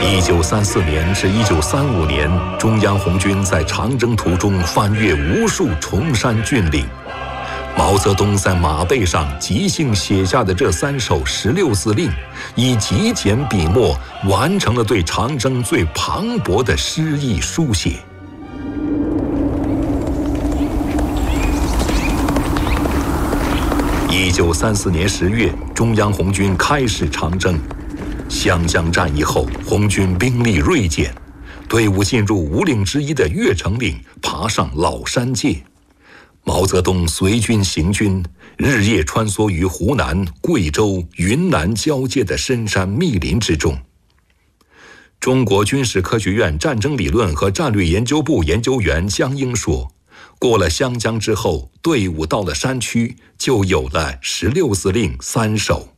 1934年至1935年，中央红军在长征途中翻越无数崇山峻岭。毛泽东在马背上即兴写下的这3首16字令，以极简笔墨完成了对长征最磅礴的诗意书写。1934年10月，中央红军开始长征。湘江战役后，红军兵力锐减，队伍进入五岭之一的越城岭，爬上老山界。毛泽东随军行军，日夜穿梭于湖南、贵州、云南交界的深山密林之中。中国军事科学院战争理论和战略研究部研究员江英说，过了湘江之后，队伍到了山区，就有了16字令3首。